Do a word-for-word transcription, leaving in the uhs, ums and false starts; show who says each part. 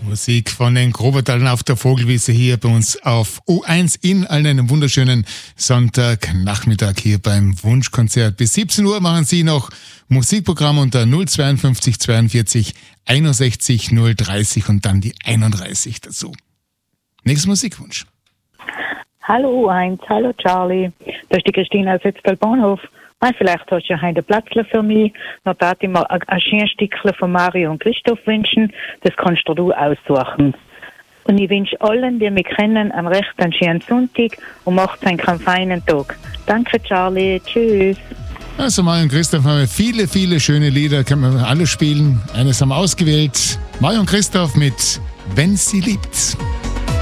Speaker 1: Musik von den Grobertalern auf der Vogelwiese hier bei uns auf O eins in allen einen wunderschönen Sonntagnachmittag hier beim Wunschkonzert. Bis siebzehn Uhr machen Sie noch Musikprogramm unter null zweiundfünfzig zweiundvierzig einundsechzig null dreißig und dann die einunddreißig dazu. Nächster Musikwunsch.
Speaker 2: Hallo O eins, hallo Charlie. Da ist die Christine aus Ötztal Bahnhof. Ah, vielleicht hast du ja heute ein Platzl für mich. Noch darf ich mir ein, ein schönes Stückchen von Mario und Christoph wünschen. Das kannst du aussuchen. Und ich wünsche allen, die mich kennen, einen recht einen schönen Sonntag und macht einen feinen Tag. Danke, Charlie. Tschüss.
Speaker 1: Also Mario und Christoph haben wir viele, viele schöne Lieder. Können wir alle spielen. Eines haben wir ausgewählt. Mario und Christoph mit Wenn sie liebt.